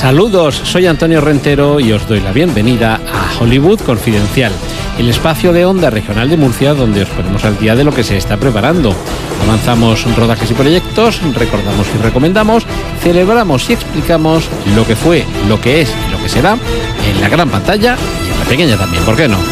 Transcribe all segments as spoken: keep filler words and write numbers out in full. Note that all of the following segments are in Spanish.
Saludos, soy Antonio Rentero y os doy la bienvenida a Hollywood Confidencial, el espacio de Onda Regional de Murcia donde os ponemos al día de lo que se está preparando. Avanzamos rodajes y proyectos, recordamos y recomendamos, celebramos y explicamos lo que fue, lo que es y lo que será en la gran pantalla y en la pequeña también, ¿por qué no?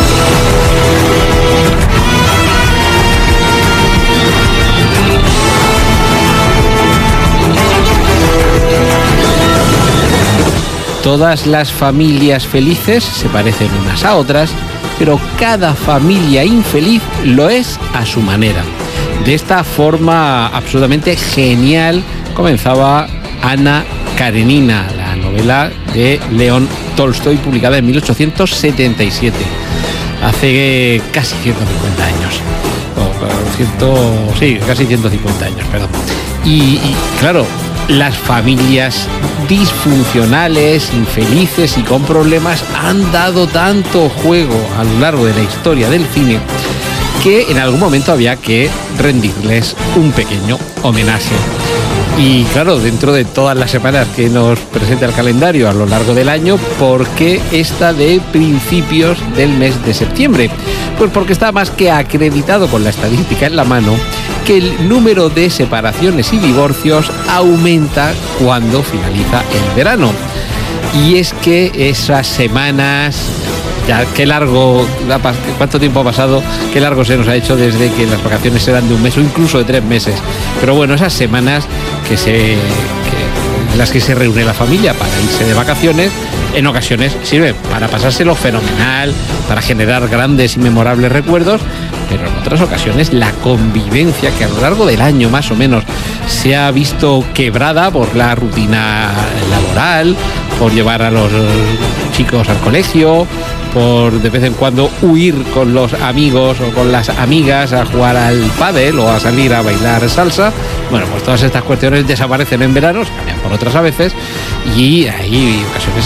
Todas las familias felices se parecen unas a otras, pero cada familia infeliz lo es a su manera. De esta forma absolutamente genial comenzaba Ana Karenina, la novela de León Tolstoy, publicada en mil ochocientos setenta y siete, hace casi ciento cincuenta años. O, ciento, sí, casi ciento cincuenta años, perdón. Y, y claro, las familias disfuncionales, infelices y con problemas han dado tanto juego a lo largo de la historia del cine que en algún momento había que rendirles un pequeño homenaje. Y claro, dentro de todas las semanas que nos presenta el calendario a lo largo del año, ¿por qué esta de principios del mes de septiembre? Pues porque está más que acreditado con la estadística en la mano que el número de separaciones y divorcios aumenta cuando finaliza el verano. Y es que esas semanas, ya qué largo, cuánto tiempo ha pasado, qué largo se nos ha hecho desde que las vacaciones eran de un mes o incluso de tres meses. Pero bueno, esas semanas que se, que, en las que se reúne la familia para irse de vacaciones, en ocasiones sirve para pasárselo fenomenal, para generar grandes y memorables recuerdos, pero en otras ocasiones la convivencia que a lo largo del año más o menos se ha visto quebrada por la rutina laboral, por llevar a los chicos al colegio, por de vez en cuando huir con los amigos o con las amigas a jugar al pádel o a salir a bailar salsa. Bueno, pues todas estas cuestiones desaparecen en verano, se cambian por otras a veces y hay ocasiones